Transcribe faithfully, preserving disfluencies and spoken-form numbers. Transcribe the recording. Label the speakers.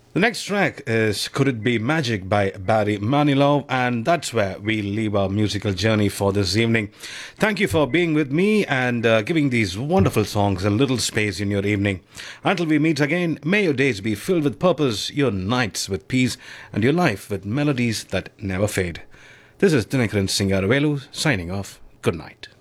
Speaker 1: The next track is Could It Be Magic by Barry Manilow, and that's where we leave our musical journey for this evening. Thank you for being with me and uh, giving these wonderful songs a little space in your evening. Until we meet again, may your days be filled with purpose, your nights with peace, and your life with melodies that never fade. This is Dinakaran Singaravelu signing off. Good night.